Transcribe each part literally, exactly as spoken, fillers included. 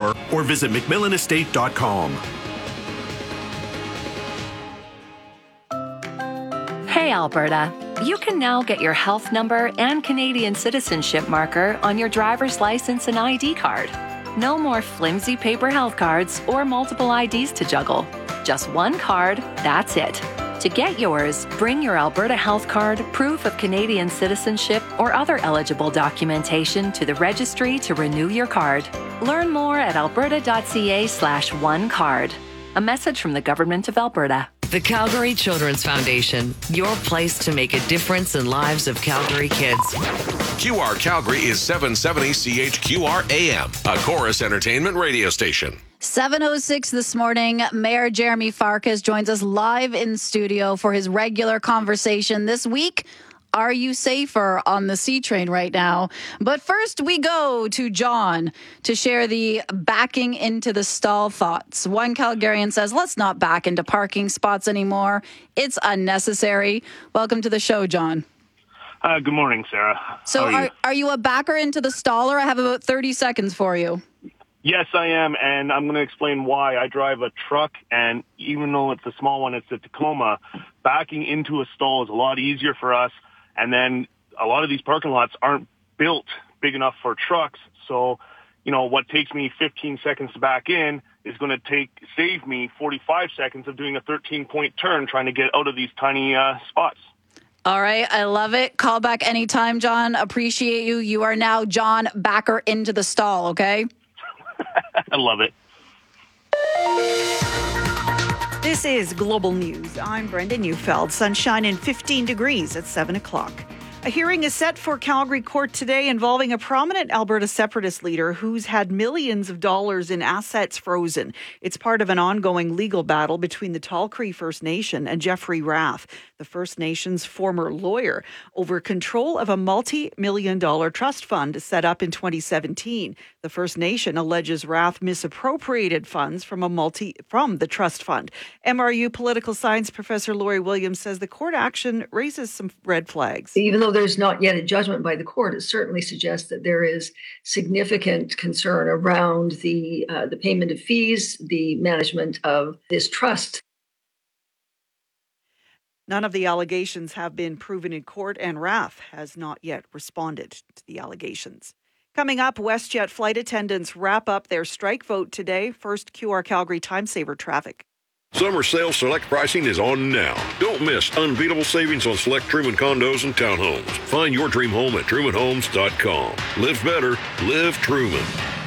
store or visit mcmillan estate dot com. Hey, Alberta. You can now get your health number and Canadian citizenship marker on your driver's license and I D card. No more flimsy paper health cards or multiple I Ds to juggle. Just one card, that's it. To get yours, bring your Alberta Health Card, proof of Canadian citizenship, or other eligible documentation to the registry to renew your card. Learn more at alberta.ca slash one card. A message from the Government of Alberta. The Calgary Children's Foundation, your place to make a difference in lives of Calgary kids. Q R Calgary is seven seventy C H Q R A M, a Chorus Entertainment radio station. seven oh six this morning, Mayor Jeremy Farkas joins us live in studio for his regular conversation this week. Are you safer on the C train right now? But first we go to John to share the backing into the stall thoughts. One Calgarian says, let's not back into parking spots anymore. It's unnecessary. Welcome to the show, John. Uh, good morning, Sarah. So are, are, you? are you a backer into the staller? I have about thirty seconds for you. Yes, I am, and I'm going to explain why. I drive a truck, and even though it's a small one, it's a Tacoma, backing into a stall is a lot easier for us. And then a lot of these parking lots aren't built big enough for trucks. So, you know, what takes me fifteen seconds to back in is going to take save me forty-five seconds of doing a thirteen-point turn trying to get out of these tiny uh, spots. All right. I love it. Call back anytime, John. Appreciate you. You are now John Backer into the stall, okay? I love it. This is Global News. I'm Brenda Neufeld. Sunshine and fifteen degrees at seven o'clock. A hearing is set for Calgary Court today involving a prominent Alberta separatist leader who's had millions of dollars in assets frozen. It's part of an ongoing legal battle between the Tall Cree First Nation and Jeffrey Rath, the First Nation's former lawyer, over control of a multi-million dollar trust fund set up in twenty seventeen. The First Nation alleges Rath misappropriated funds from a multi from the trust fund. M R U political science professor Lori Williams says the court action raises some red flags. Even though there's not yet a judgment by the court, it certainly suggests that there is significant concern around the uh, the payment of fees, the management of this trust. None of the allegations have been proven in court, and Rath has not yet responded to the allegations. Coming up, WestJet flight attendants wrap up their strike vote today. First, Q R Calgary time saver traffic. Summer sale select pricing is on now. Don't miss unbeatable savings on select Truman condos and townhomes. Find your dream home at truman homes dot com. Live better, live Truman.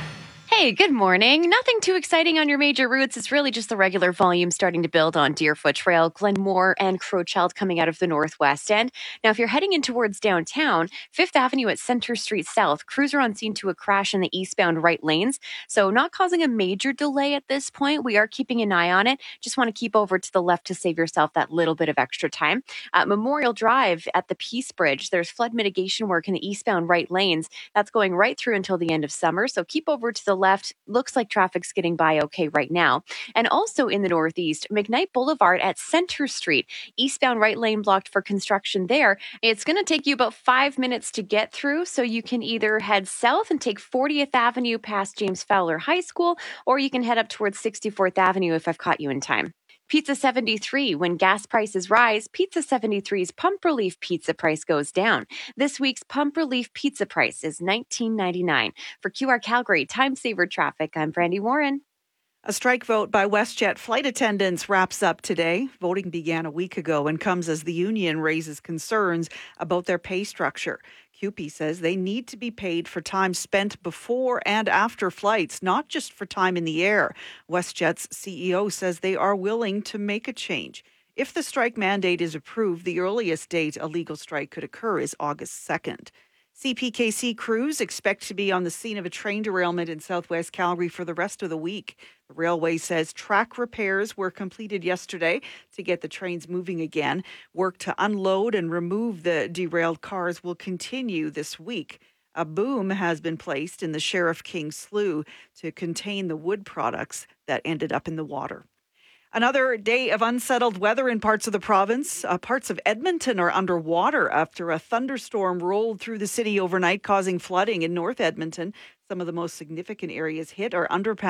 Hey, good morning. Nothing too exciting on your major routes. It's really just the regular volume starting to build on Deerfoot Trail, Glenmore, and Crowchild coming out of the northwest end. Now, if you're heading in towards downtown, Fifth Avenue at Center Street South, crews are on scene to a crash in the eastbound right lanes. So not causing a major delay at this point. We are keeping an eye on it. Just want to keep over to the left to save yourself that little bit of extra time. At Memorial Drive at the Peace Bridge, there's flood mitigation work in the eastbound right lanes. That's going right through until the end of summer. So keep over to the left. Looks like traffic's getting by okay right now. And also in the northeast, McKnight Boulevard at Center Street, eastbound right lane blocked for construction there. It's going to take you about five minutes to get through, so you can either head south and take fortieth Avenue past James Fowler High School, or you can head up towards sixty-fourth Avenue if I've caught you in time. Pizza seventy-three, when gas prices rise, Pizza seventy-three's Pump Relief pizza price goes down. This week's Pump Relief pizza price is nineteen ninety-nine. For Q R Calgary Time Saver Traffic, I'm Brandy Warren. A strike vote by WestJet flight attendants wraps up today. Voting began a week ago and comes as the union raises concerns about their pay structure. C U P E says they need to be paid for time spent before and after flights, not just for time in the air. WestJet's C E O says they are willing to make a change. If the strike mandate is approved, the earliest date a legal strike could occur is August second. C P K C crews expect to be on the scene of a train derailment in southwest Calgary for the rest of the week. The railway says track repairs were completed yesterday to get the trains moving again. Work to unload and remove the derailed cars will continue this week. A boom has been placed in the Sheriff King Slough to contain the wood products that ended up in the water. Another day of unsettled weather in parts of the province. Uh, parts of Edmonton are underwater after a thunderstorm rolled through the city overnight, causing flooding in North Edmonton. Some of the most significant areas hit are underpass.